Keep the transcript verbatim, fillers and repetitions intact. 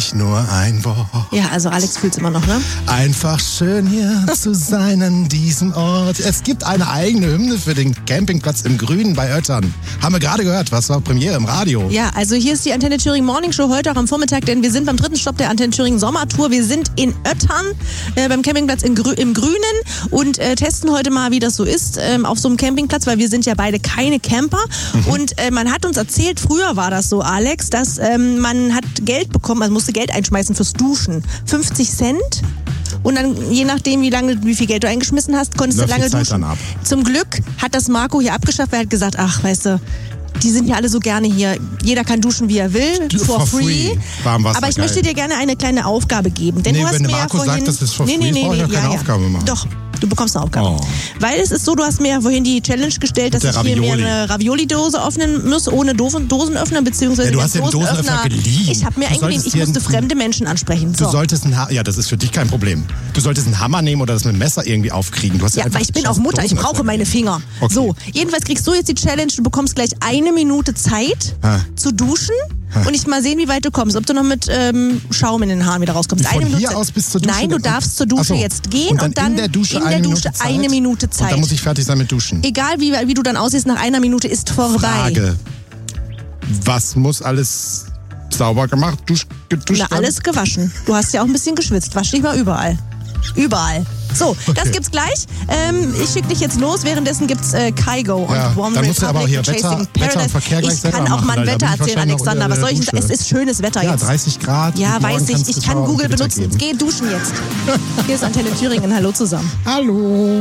ich nur ein Wort. Ja, also Alex fühlt's immer noch, ne? Einfach schön hier zu sein an diesem Ort. Es gibt eine eigene Hymne für den Campingplatz im Grünen bei Oettern. Haben wir gerade gehört, was war Premiere im Radio? Ja, also hier ist die Antenne Thüringen Morning Show heute auch am Vormittag, denn wir sind beim dritten Stopp der Antenne Thüringen Sommertour. Wir sind in Oettern äh, beim Campingplatz in Grü- im Grünen und äh, testen heute mal, wie das so ist ähm, auf so einem Campingplatz, weil wir sind ja beide keine Camper. Mhm. Und äh, man hat uns erzählt, früher war das so, Alex, dass ähm, man hat Geld bekommen, man musste Geld einschmeißen fürs Duschen. fünfzig Cent. Und dann, je nachdem, wie lange, wie viel Geld du eingeschmissen hast, konntest Läuft du lange die Zeit duschen. dann ab. Zum Glück hat das Marco hier abgeschafft, weil er hat gesagt, ach, weißt du, die sind ja alle so gerne hier. Jeder kann duschen, wie er will, for, for free. free. Warmwasser, Aber ich geil. möchte dir gerne eine kleine Aufgabe geben. Denn Nee, du hast wenn mir der Marco ja vorhin, sagt, das ist for nee, free, nee, nee, brauche ich nee, ja keine ja, Aufgabe machen. Doch, du bekommst eine Aufgabe. Oh. Weil es ist so, du hast mir ja vorhin die Challenge gestellt, dass Der ich hier mir Ravioli. eine Ravioli-Dose öffnen muss, ohne Dosen, Dosenöffner, beziehungsweise Ja, du den hast den Dosenöffner geliehen. Ich habe mir Du eingeliehen, solltest ich dir musste einen- fremde Menschen ansprechen. Du So. solltest ein Ha- ja, das ist für dich kein Problem. Du solltest einen Hammer nehmen oder das mit dem Messer irgendwie aufkriegen. Du hast Ja, einfach weil ich bin scheiß auch Mutter, ich Dosenöffner brauche meine gegeben. Finger. Okay. So, jedenfalls kriegst du jetzt die Challenge, du bekommst gleich eine Minute Zeit Ha. zu duschen und ich mal sehen, wie weit du kommst. Ob du noch mit ähm, Schaum in den Haaren wieder rauskommst. Von eine Minute hier Zeit. aus bis zur Dusche? Nein, du darfst zur Dusche Ach so. jetzt gehen und dann, und dann in der Dusche, in der eine, Dusche Minute Zeit. eine Minute Zeit. Und dann muss ich fertig sein mit Duschen. Egal wie, wie du dann aussiehst, nach einer Minute ist vorbei. Frage. Was muss alles sauber gemacht, dusch, geduscht Na, alles gewaschen. Du hast ja auch ein bisschen geschwitzt. Wasch dich mal überall. Überall. So, das Okay. gibt's gleich. Ähm, ich schicke dich jetzt los. Währenddessen gibt's äh, Kygo und Ja, One dann musst du aber auch hier Republic Wetter- Chasing Wetter und Paradise. Verkehr gleich Ich selber kann auch machen, mal ein weil da Wetter bin ich erzählen, wahrscheinlich noch Alexander. unter Was soll der ich? Dusche. Es ist schönes Wetter Ja, jetzt. dreißig Grad. Ja, Morgen weiß ich. kannst Ich du kann Schauer und Google Gewitter benutzen. geben. Geh duschen jetzt. Hier ist Antenne Thüringen. Hallo zusammen. Hallo.